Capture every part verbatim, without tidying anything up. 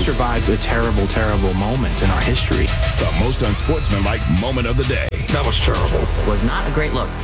survived a terrible, terrible moment in our history. The most unsportsmanlike moment of the day. That was terrible. Was not a great look.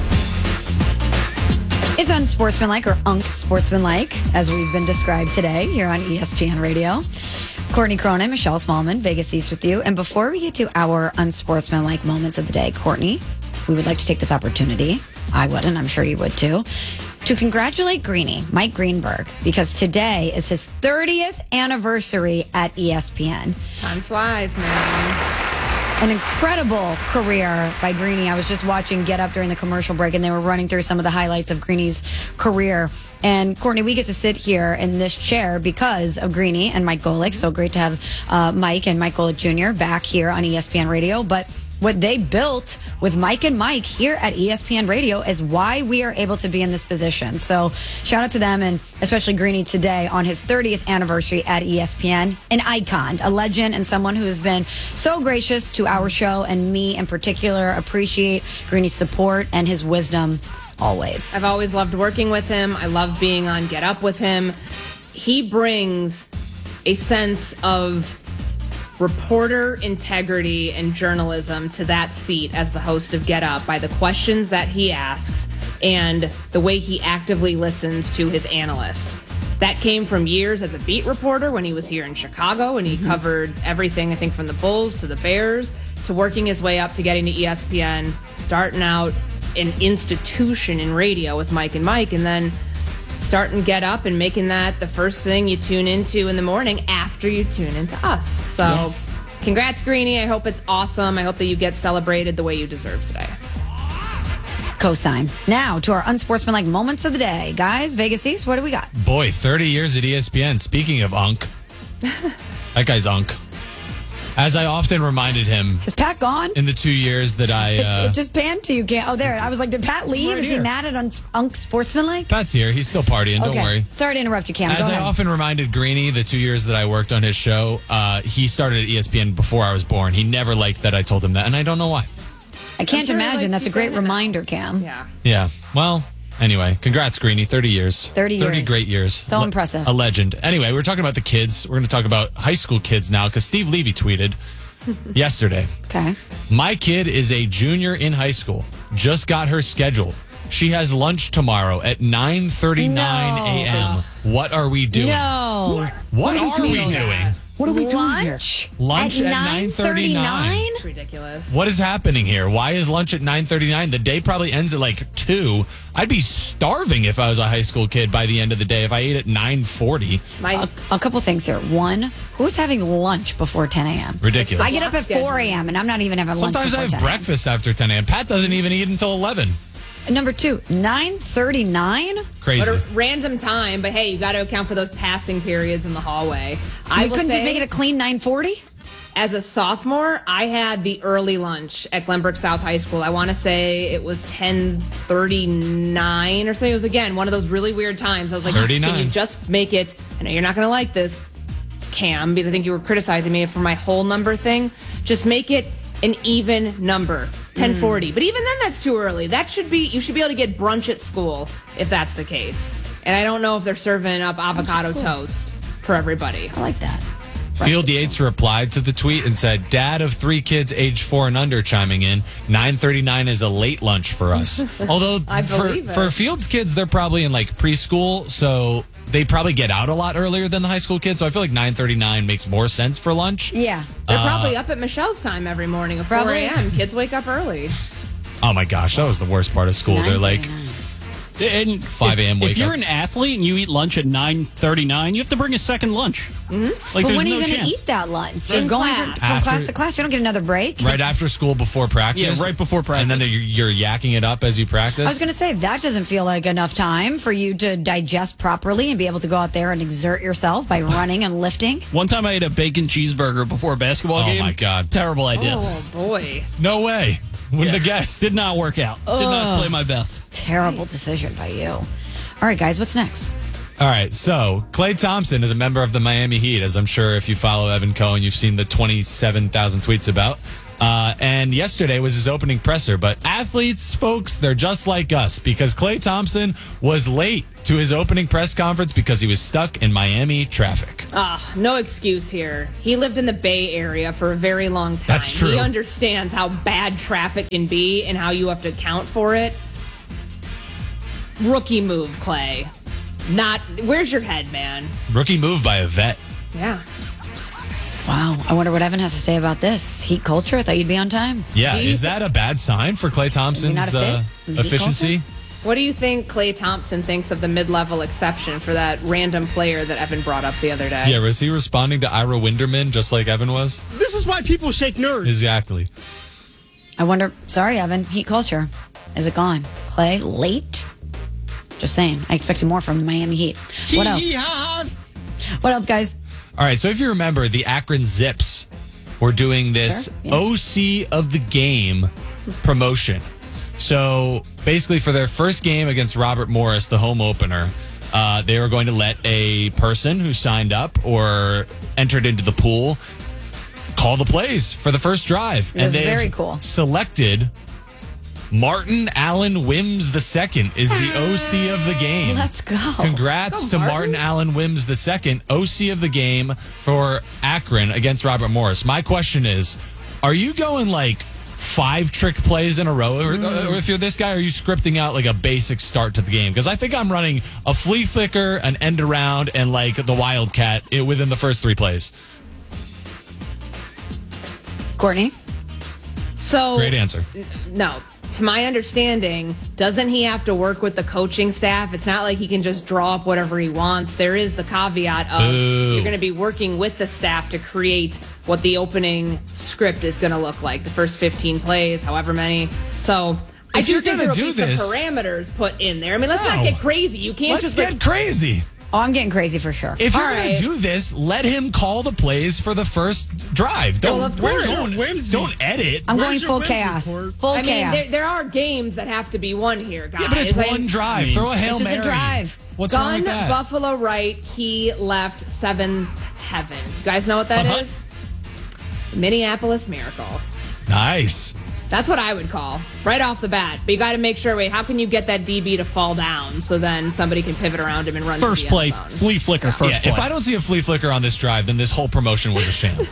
Is unsportsmanlike or unk-sportsmanlike, as we've been described today here on E S P N Radio. Courtney Cronin, Michelle Smallman, Vegas East with you. And before we get to our unsportsmanlike moments of the day, Courtney, we would like to take this opportunity, I would, and I'm sure you would too, to congratulate Greeny, Mike Greenberg, because today is his thirtieth anniversary at E S P N. Time flies, man. An incredible career by Greeny. I was just watching Get Up during the commercial break, and they were running through some of the highlights of Greeny's career. And Courtney, we get to sit here in this chair because of Greeny and Mike Golick. So great to have uh, Mike and Mike Golick Junior back here on E S P N Radio. But what they built with Mike and Mike here at E S P N Radio is why we are able to be in this position. So shout out to them, and especially Greeny today on his thirtieth anniversary at E S P N. An icon, a legend, and someone who has been so gracious to our show, and me in particular. Appreciate Greeny's support and his wisdom always. I've always loved working with him. I love being on Get Up with him. He brings a sense of reporter integrity and journalism to that seat as the host of Get Up by the questions that he asks and the way he actively listens to his analyst. That came from years as a beat reporter when he was here in Chicago, and he mm-hmm. covered everything, I think, from the Bulls to the Bears to working his way up to getting to E S P N, starting out an institution in radio with Mike and Mike, and then starting Get Up and making that the first thing you tune into in the morning after you tune into us. So yes. Congrats, Greeny. I hope it's awesome. I hope that you get celebrated the way you deserve today. Cosign. Now to our unsportsmanlike moments of the day. Guys, Vegas East, what do we got? Boy, thirty years at E S P N. Speaking of Unk, that guy's Unk. As I often reminded him. Is Pat gone? In the two years that I... Uh, it just panned to you. Can't, oh, there. I was like, did Pat leave? Right Is here. He mad at un- Unk Sportsmanlike? Pat's here. He's still partying. Okay. Don't worry. Sorry to interrupt you, Cam. As Go I ahead. often reminded Greeny, the two years that I worked on his show, uh, he started at E S P N before I was born. He never liked that I told him that, and I don't know why. I can't sure imagine. That's a great reminder, Cam. Yeah. Yeah. Well... Anyway, congrats, Greeny. thirty years. thirty years. thirty great years. So Le- impressive. A legend. Anyway, we're talking about the kids. We're going to talk about high school kids now because Steve Levy tweeted yesterday. Okay. My kid is a junior in high school. Just got her schedule. She has lunch tomorrow at nine thirty-nine no. a.m. What are we doing? No. What, what are, are we doing? doing? What are we lunch? doing here? Lunch at, at nine thirty-nine? It's ridiculous. What is happening here? Why is lunch at nine thirty-nine? The day probably ends at like two. I'd be starving if I was a high school kid by the end of the day if I ate at nine forty. My, a, a couple things here. One, who's having lunch before ten a.m.? Ridiculous. I get up at four a.m. and I'm not even having lunch Sometimes before I have ten breakfast after ten a.m. Pat doesn't even eat until eleven. Number two, nine thirty-nine? Crazy. What a random time, but hey, you got to account for those passing periods in the hallway. I You couldn't say, just make it a clean nine forty? As a sophomore, I had the early lunch at Glenbrook South High School. I want to say it was ten thirty-nine or so. It was, again, one of those really weird times. I was like, thirty-nine. Can you just make it? I know you're not going to like this, Cam, because I think you were criticizing me for my whole number thing. Just make it an even number. ten forty. Mm. But even then, that's too early. That should be, you should be able to get brunch at school if that's the case. And I don't know if they're serving up avocado toast for everybody. I like that. Field Yates replied to the tweet and said, Dad of three kids age four and under chiming in. nine thirty-nine is a late lunch for us. Although I for, believe it. for Fields kids, they're probably in like preschool, so they probably get out a lot earlier than the high school kids. So I feel like nine thirty-nine makes more sense for lunch. Yeah. They're Uh, probably up at Michelle's time every morning at four Probably. a.m. Kids wake up early. Oh my gosh, that was the worst part of school. They're like And five a.m. wake If you're up. an athlete and you eat lunch at nine thirty-nine, you have to bring a second lunch. Mm-hmm. Like, but there's when are no you going to chance. eat that lunch? In You're going class. from, from After- class to class. You don't get another break? Right after school, before practice. Yeah, right before practice. And then you're, you're yakking it up as you practice. I was going to say, that doesn't feel like enough time for you to digest properly and be able to go out there and exert yourself by running and lifting. One time I ate a bacon cheeseburger before a basketball Oh, game. my God. Terrible idea. Oh, boy. No way. Wouldn't Yeah. have guessed. Did not work out. Did not play my best. Terrible decision by you. All right, guys, what's next? All right, so Klay Thompson is a member of the Miami Heat, as I'm sure if you follow Evan Cohen, you've seen the twenty-seven thousand tweets about. Uh, and yesterday was his opening presser. But athletes, folks, they're just like us because Klay Thompson was late to his opening press conference because he was stuck in Miami traffic. Ah, no excuse here. He lived in the Bay Area for a very long time. That's true. He understands how bad traffic can be and how you have to account for it. Rookie move, Clay. Not, where's your head, man? Rookie move by a vet. Yeah. Wow. I wonder what Evan has to say about this. Heat culture? I thought you'd be on time. Yeah, Do you is that a bad sign for Klay Thompson's not a fit uh, in heat efficiency? culture? What do you think Klay Thompson thinks of the mid-level exception for that random player that Evan brought up the other day? Yeah, was he responding to Ira Winderman just like Evan was? This is why people shake nerds. Exactly. I wonder. Sorry, Evan. Heat culture. Is it gone? Clay, late? Just saying. I expected more from the Miami Heat. What else? Hee-hee-ha-ha. What else, guys? All right, so if you remember, the Akron Zips were doing this Sure, yeah. O C of the game promotion. So basically, for their first game against Robert Morris, the home opener, uh, they were going to let a person who signed up or entered into the pool call the plays for the first drive. It was they've very cool. Selected Martin Allen Wims the second is the O C of the game. Let's go. Congrats Go, to Martin. Martin Allen Wims the second, O C of the game for Akron against Robert Morris. My question is, are you going like five trick plays in a row? Or, Mm. or if you're this guy, are you scripting out like a basic start to the game? Because I think I'm running a flea flicker, an end around, and like the Wildcat i- within the first three plays. Courtney? So, Great answer. no. To my understanding, doesn't he have to work with the coaching staff? It's not like he can just draw up whatever he wants. There is the caveat of Boo. you're going to be working with the staff to create what the opening script is going to look like. The first fifteen plays, however many. So I If do you're think gonna there will do be this- some parameters put in there. I mean, let's No. not get crazy. You can't Let's just get like, crazy. Oh, I'm getting crazy for sure. If you're All going right. to do this, let him call the plays for the first drive. Don't, Well, of Where's course. your don't, whimsy? don't edit. I'm Where's going your full whimsy, chaos. Court? Full I mean, chaos. there, there are games that have to be won here, guys. Yeah, but it's I- one drive. Throw a Hail It's just a Mary. drive. What's wrong Gun with that? Buffalo right, he left seventh heaven. You guys know what that Uh-huh. is? Minneapolis Miracle. Nice. That's what I would call right off the bat. But you got to make sure. Wait, how can you get that D B to fall down so then somebody can pivot around him and run to First the play, end zone? flea flicker, first Yeah, play. if I don't see a flea flicker on this drive, then this whole promotion was a sham.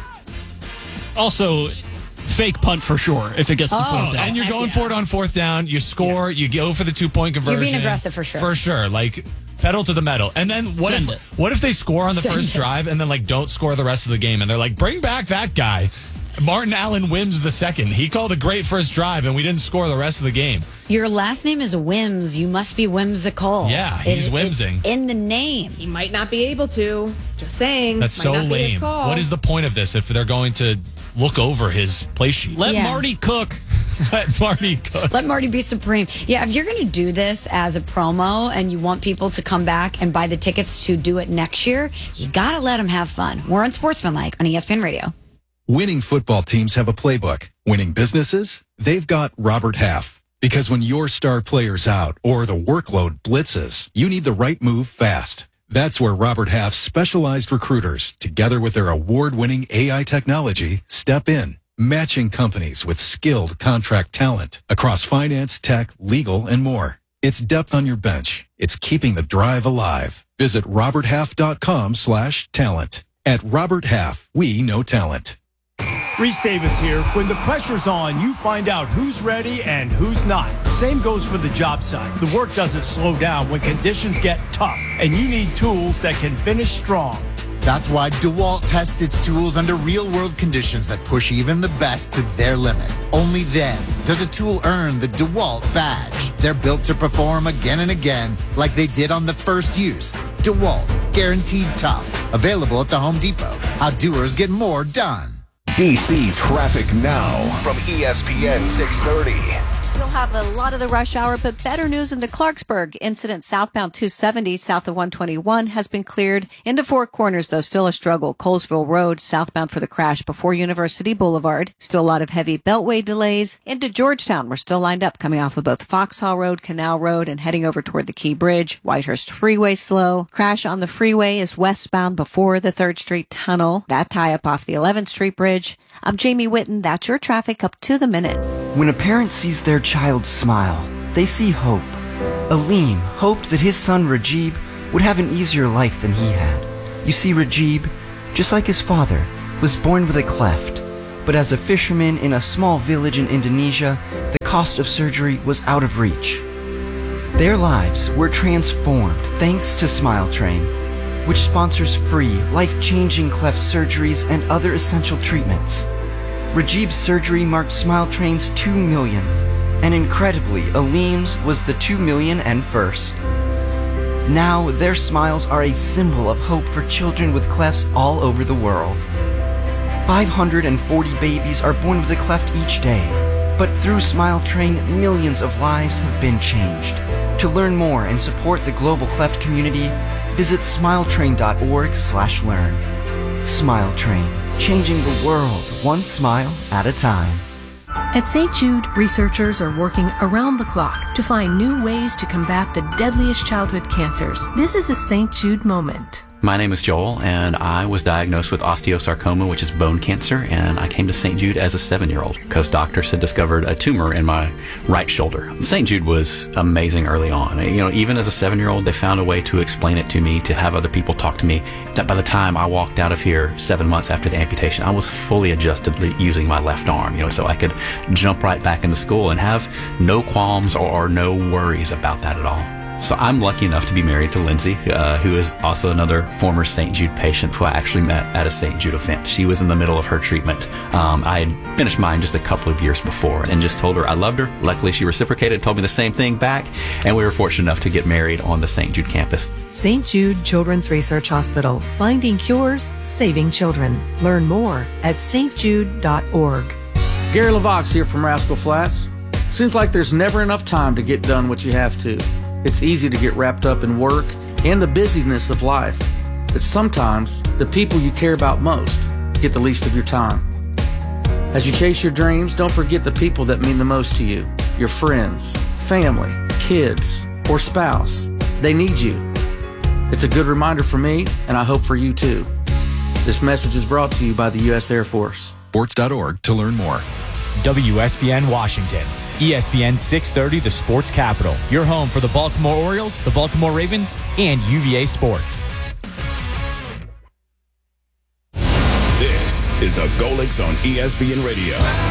Also, fake punt for sure if it gets to Oh, fourth down. And you're heck going yeah. for it on fourth down. You score. You go for the two point conversion. being aggressive for sure. For sure. Like pedal to the metal. And then what Send if it. what if they score on the Send first it. drive and then like don't score the rest of the game and they're like, bring back that guy. Martin Allen Wims the second. He called a great first drive and we didn't score the rest of the game. Your last name is Wims. You must be whimsical. Yeah, he's It- it's whimsing. in the name. He might not be able to. Just saying. That's Might so not be his lame. call. What is the point of this if they're going to look over his play sheet? Let Yeah. Marty cook. Let Marty cook. Let Marty be supreme. Yeah, if you're going to do this as a promo and you want people to come back and buy the tickets to do it next year, you got to let them have fun. We're on Sportsmanlike on E S P N Radio. Winning football teams have a playbook. Winning businesses, they've got Robert Half. Because when your star player's out or the workload blitzes, you need the right move fast. That's where Robert Half's specialized recruiters, together with their award-winning A I technology, step in, matching companies with skilled contract talent across finance, tech, legal, and more. It's depth on your bench. It's keeping the drive alive. Visit roberthalf.com slash talent. At Robert Half, we know talent. Reese Davis here. When the pressure's on, you find out who's ready and who's not. Same goes for the job site. The work doesn't slow down when conditions get tough, and you need tools that can finish strong. That's why DeWalt tests its tools under real-world conditions that push even the best to their limit. Only then does a tool earn the DeWalt badge. They're built to perform again and again like they did on the first use. DeWalt, guaranteed tough. Available at the Home Depot. How doers get more done. D C traffic now from E S P N six thirty. Still have a lot of the rush hour, but better news into Clarksburg. Incident southbound two seventy south of one twenty-one has been cleared. Into Four Corners, though, still a struggle. Colesville Road southbound for the crash before University Boulevard. Still a lot of heavy beltway delays. Into Georgetown, we're still lined up coming off of both Foxhall Road, Canal Road, and heading over toward the Key Bridge. Whitehurst Freeway slow. Crash on the freeway is westbound before the third Street Tunnel. That tie up off the eleventh Street Bridge. I'm Jamie Witten. That's your traffic up to the minute. When a parent sees their child smile, they see hope. Aleem hoped that his son Rajib would have an easier life than he had. You see, Rajib, just like his father, was born with a cleft. But as a fisherman in a small village in Indonesia, the cost of surgery was out of reach. Their lives were transformed thanks to Smile Train, which sponsors free, life-changing cleft surgeries and other essential treatments. Rajib's surgery marked Smile Train's two millionth, and incredibly, Aleem's was the two million and first. Now, their smiles are a symbol of hope for children with clefts all over the world. five hundred forty babies are born with a cleft each day, but through Smile Train, millions of lives have been changed. To learn more and support the global cleft community, visit smiletrain.org slash learn. Smile Train, changing the world one smile at a time. At Saint Jude, researchers are working around the clock to find new ways to combat the deadliest childhood cancers. This is a Saint Jude moment. My name is Joel, and I was diagnosed with osteosarcoma, which is bone cancer, and I came to Saint Jude as a seven-year-old because doctors had discovered a tumor in my right shoulder. Saint Jude was amazing early on. You know, even as a seven-year-old, they found a way to explain it to me, to have other people talk to me. That by the time I walked out of here seven months after the amputation, I was fully adjusted using my left arm, you know, so I could jump right back into school and have no qualms or, or no worries about that at all. So I'm lucky enough to be married to Lindsay, uh, who is also another former Saint Jude patient who I actually met at a Saint Jude event. She was in the middle of her treatment. Um, I had finished mine just a couple of years before and just told her I loved her. Luckily, she reciprocated, told me the same thing back, and we were fortunate enough to get married on the Saint Jude campus. Saint Jude Children's Research Hospital. Finding cures, saving children. Learn more at s t jude dot org. Gary LaVox here from Rascal Flats. Seems like there's never enough time to get done what you have to. It's easy to get wrapped up in work and the busyness of life, but sometimes the people you care about most get the least of your time. As you chase your dreams, don't forget the people that mean the most to you, your friends, family, kids, or spouse. They need you. It's a good reminder for me, and I hope for you too. This message is brought to you by the U S Air Force. Sports dot org to learn more. W S B N Washington. E S P N six thirty, the Sports Capital. Your home for the Baltimore Orioles, the Baltimore Ravens, and U V A Sports. This is the Golix on E S P N Radio.